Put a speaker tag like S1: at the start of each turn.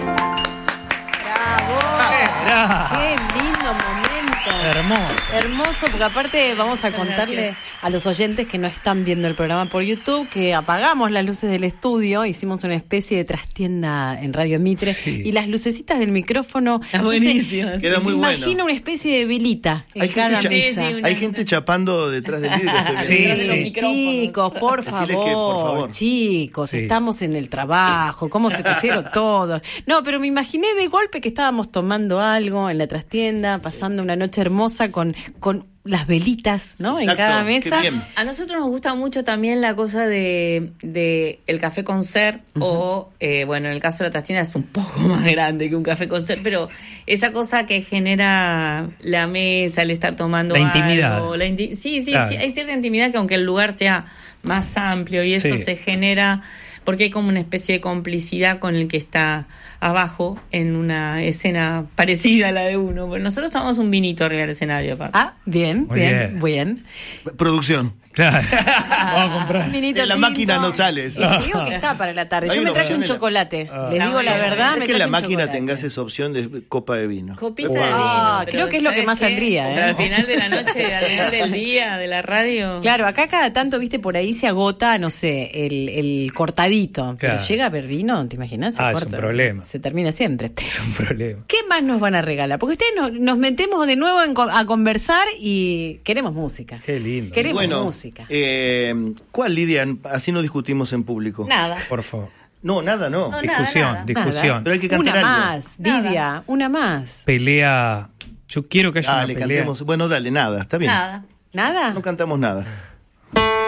S1: ¡Qué lindo momento! Hermoso, porque aparte vamos a contarle a los oyentes que no están viendo el programa por YouTube que apagamos las luces del estudio, hicimos una especie de trastienda en Radio Mitre y las lucecitas del micrófono...
S2: Está buenísimo.
S3: Queda muy bueno.
S1: Imagino una especie de velita en cada mesa.
S3: Hay gente chapando detrás del vidrio.
S1: Chicos, por favor, chicos, estamos en el trabajo, cómo se pusieron todos. No, pero me imaginé de golpe que estábamos tomando algo en la trastienda, pasando una noche hermosa con las velitas, ¿no? Exacto, en cada mesa.
S2: A nosotros nos gusta mucho también la cosa de el café concert o, en el caso de la trastienda es un poco más grande que un café concert, pero esa cosa que genera la mesa, el estar tomando
S4: la intimidad.
S2: Algo, sí, hay cierta intimidad que aunque el lugar sea más amplio y eso se genera porque hay como una especie de complicidad con el que está abajo en una escena parecida a la de uno. Bueno, nosotros tomamos un vinito arriba del escenario.
S1: Bien.
S3: Producción.
S4: Claro. Vamos a comprar.
S1: En
S3: la máquina no sale eso.
S1: Les digo que está para la tarde. Yo me traje un chocolate. Les digo la verdad.
S3: Es que en la máquina tengas esa opción de copa de vino.
S2: Copita de vino.
S1: Creo que es lo que más saldría.
S2: Pero al final de la noche, al final del día, de la radio.
S1: Claro, acá cada tanto, viste, por ahí se agota, no sé, el cortadito. Pero llega a haber vino, ¿te imaginas?
S4: Es un problema.
S1: Se termina siempre.
S4: Es un problema.
S1: ¿Qué más nos van a regalar? Porque ustedes nos metemos de nuevo a conversar y queremos música.
S4: Qué lindo.
S1: Queremos música.
S3: ¿Cuál, Lidia? Así no discutimos en público.
S2: Nada.
S4: Por favor.
S3: No, nada.
S4: Discusión.
S1: Nada.
S3: Pero hay que cantar
S1: una
S3: algo.
S1: Más, Lidia, una más.
S4: Pelea. Yo quiero que haya una pelea.
S3: Cantemos. Bueno, dale, nada, está bien.
S2: Nada.
S1: ¿Nada?
S3: No cantamos nada.